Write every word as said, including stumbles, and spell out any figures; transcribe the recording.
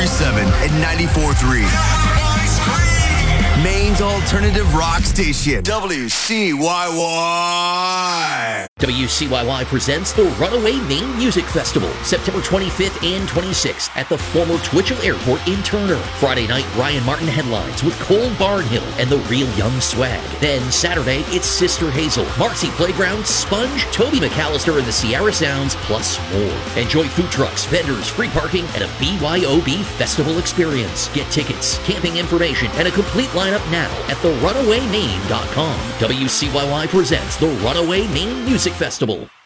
three seven and ninety-four three. Maine's alternative rock station, W C Y Y. W C Y Y presents the Runaway Maine Music Festival, September twenty-fifth and twenty-sixth at the former Twitchell Airport in Turner. Friday night, Ryan Martin headlines with Cole Barnhill and the Real Young Swag. Then Saturday, it's Sister Hazel, Marcy Playground, Sponge, Toby McAllister and the Sierra Sounds, plus more. Enjoy food trucks, vendors, free parking, and a B Y O B festival experience. Get tickets, camping information, and a complete lineup now at the runaway maine dot com. W C Y Y presents the Runaway Maine Music Festival.